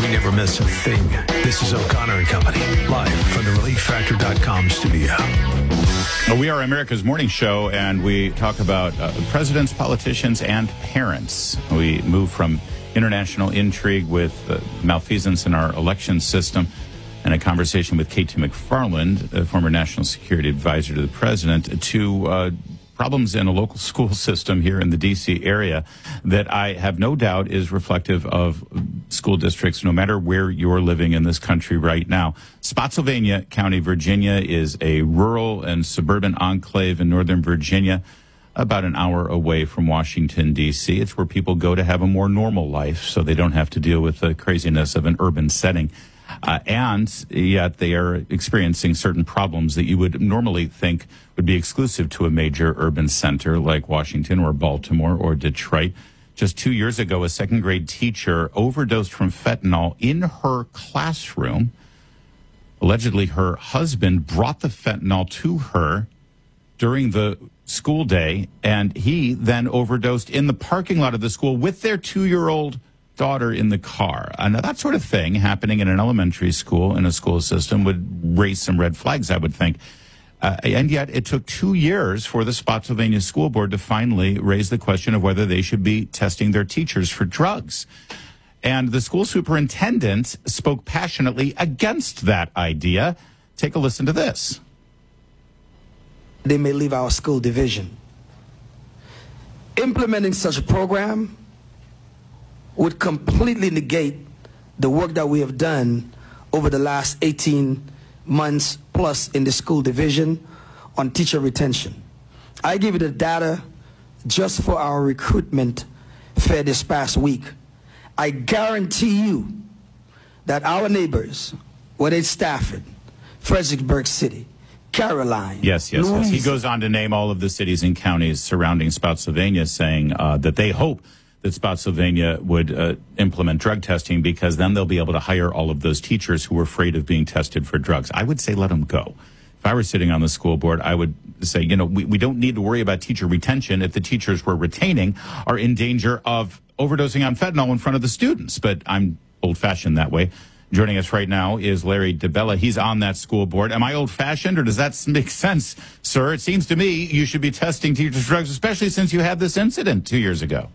We never miss a thing. This is O'Connor and Company, live from the ReliefFactor.com studio. We are America's morning show, and we talk about presidents, politicians, and parents. We move from international intrigue with malfeasance in our election system and a conversation with K.T. McFarland, a former national security advisor to the president, to problems in a local school system here in the D.C. area that I have no doubt is reflective of school districts no matter where you're living in this country right now. Spotsylvania County, Virginia is a rural and suburban enclave in northern Virginia, about an hour away from Washington, D.C. It's where people go to have a more normal life so they don't have to deal with the craziness of an urban setting. And yet they are experiencing certain problems that you would normally think would be exclusive to a major urban center like Washington or Baltimore or Detroit. Just 2 years ago, a second grade teacher overdosed from fentanyl in her classroom. Allegedly, her husband brought the fentanyl to her during the school day, and he then overdosed in the parking lot of the school with their 2-year-old daughter in the car. Now, that sort of thing happening in an elementary school, in a school system, would raise some red flags, I would think. And yet it took 2 years for the Spotsylvania School Board to finally raise the question of whether they should be testing their teachers for drugs. And the school superintendent spoke passionately against that idea. Take a listen to this. They may leave our school division. Implementing such a program would completely negate the work that we have done over the last 18 months plus in the school division on teacher retention. I give you the data just for our recruitment fair this past week. I guarantee you that our neighbors, whether it's Stafford, Fredericksburg City, Caroline. Yes. He goes on to name all of the cities and counties surrounding Spotsylvania, saying that they hope that Spotsylvania would implement drug testing because then they'll be able to hire all of those teachers who were afraid of being tested for drugs. I would say let them go. If I were sitting on the school board, I would say, we don't need to worry about teacher retention if the teachers we're retaining are in danger of overdosing on fentanyl in front of the students. But I'm old-fashioned that way. Joining us right now is Larry DeBella. He's on that school board. Am I old-fashioned, or does that make sense, sir? It seems to me you should be testing teachers for drugs, especially since you had this incident 2 years ago.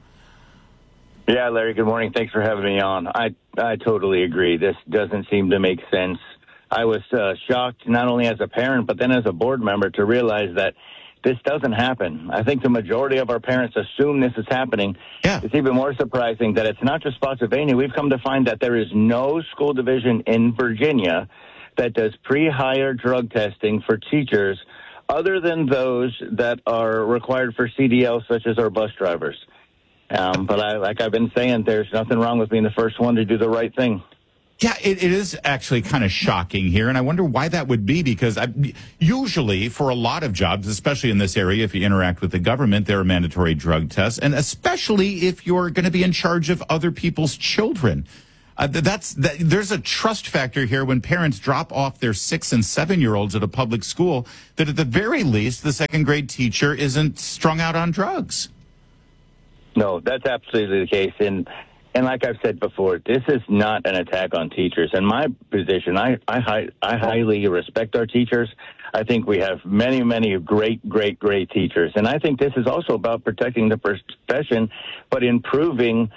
Yeah, Larry, good morning. Thanks for having me on. I totally agree. This doesn't seem to make sense. I was shocked, not only as a parent, but then as a board member, to realize that this doesn't happen. I think the majority of our parents assume this is happening. Yeah. It's even more surprising that it's not just Spotsylvania. We've come to find that there is no school division in Virginia that does pre-hire drug testing for teachers other than those that are required for CDL, such as our bus drivers. But like I've been saying, there's nothing wrong with being the first one to do the right thing. Yeah, it is actually kind of shocking here, and I wonder why that would be, because usually for a lot of jobs, especially in this area, if you interact with the government, there are mandatory drug tests, and especially if you're going to be in charge of other people's children. There's a trust factor here when parents drop off their 6- and 7-year-olds at a public school, that at the very least, the second grade teacher isn't strung out on drugs. No, that's absolutely the case. And like I've said before, this is not an attack on teachers. In my position, I highly respect our teachers. I think we have many, many great teachers. And I think this is also about protecting the profession, but improving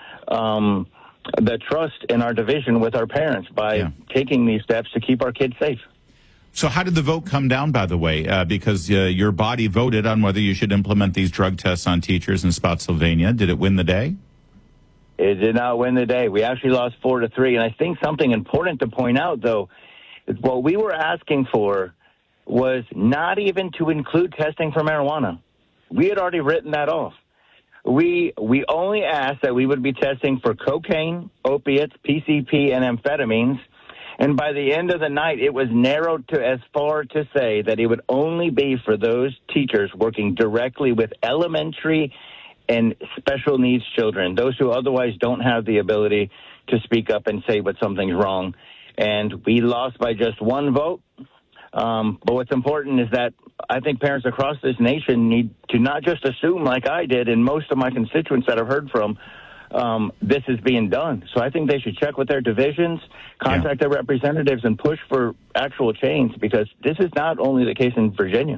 the trust in our division with our parents by taking these steps to keep our kids safe. So how did the vote come down, by the way? Because your body voted on whether you should implement these drug tests on teachers in Spotsylvania. Did it win the day? It did not win the day. We actually lost 4-3. And I think something important to point out, though, is what we were asking for was not even to include testing for marijuana. We had already written that off. We only asked that we would be testing for cocaine, opiates, PCP, and amphetamines. And by the end of the night, it was narrowed to as far to say that it would only be for those teachers working directly with elementary and special needs children, those who otherwise don't have the ability to speak up and say when something's wrong. And we lost by just one vote. But what's important is that I think parents across this nation need to not just assume, like I did and most of my constituents that I've heard from, this is being done. So I think they should check with their divisions, contact their representatives, and push for actual change, because this is not only the case in Virginia.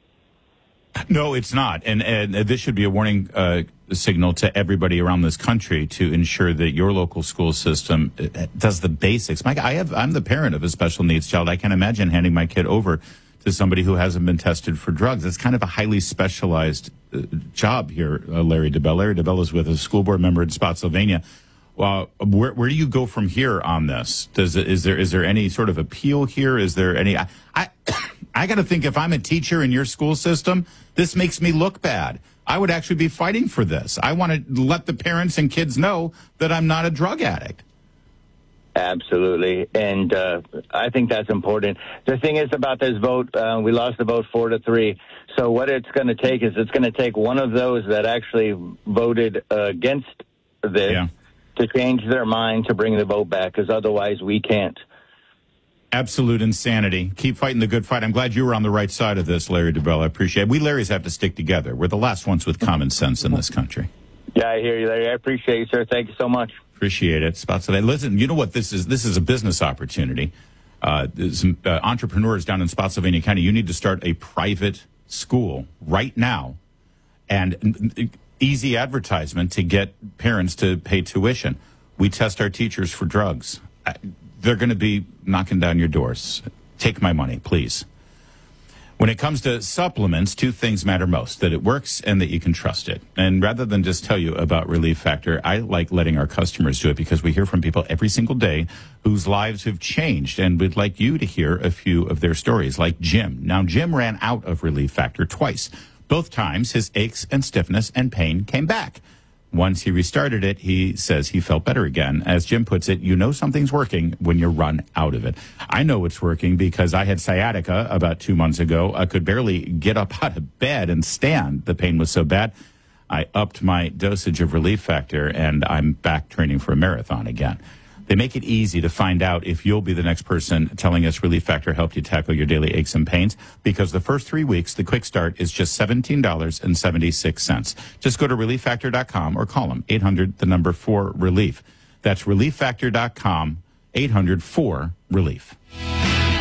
No, it's not. And this should be a warning signal to everybody around this country to ensure that your local school system does the basics. Mike, I'm the parent of a special needs child. I can't imagine handing my kid over to somebody who hasn't been tested for drugs. It's kind of a highly specialized job here, Larry DeBell. Larry DeBell is with a school board member in Spotsylvania. Well, where do you go from here on this? Is there any sort of appeal here? Is there any? I got to think, if I'm a teacher in your school system, this makes me look bad. I would actually be fighting for this. I want to let the parents and kids know that I'm not a drug addict. Absolutely. And I think that's important. The thing is about this vote, we lost the vote 4-3. So what it's going to take is it's going to take one of those that actually voted against this to change their mind to bring the vote back, because otherwise we can't. Absolute insanity. Keep fighting the good fight. I'm glad you were on the right side of this, Larry DeBell. I appreciate it. We Larrys have to stick together. We're the last ones with common sense in this country. Yeah, I hear you, Larry. I appreciate you, sir. Thank you so much. Appreciate it. Spotsylvania. Listen, you know what this is? This is a business opportunity. Some entrepreneurs down in Spotsylvania County, you need to start a private school right now, and easy advertisement to get parents to pay tuition. We test our teachers for drugs. They're going to be knocking down your doors. Take my money, please. When it comes to supplements, two things matter most: that it works and that you can trust it. And rather than just tell you about Relief Factor, I like letting our customers do it, because we hear from people every single day whose lives have changed, and we'd like you to hear a few of their stories, like Jim. Now, Jim ran out of Relief Factor twice. Both times, his aches and stiffness and pain came back. Once he restarted it, he says he felt better again. As Jim puts it, you know something's working when you run out of it. I know it's working because I had sciatica about 2 months ago. I could barely get up out of bed and stand. The pain was so bad. I upped my dosage of Relief Factor, and I'm back training for a marathon again. They make it easy to find out if you'll be the next person telling us Relief Factor helped you tackle your daily aches and pains, because the first 3 weeks, the quick start is just $17.76. Just go to ReliefFactor.com or call them 800-4-RELIEF. That's ReliefFactor.com, 800-4-RELIEF.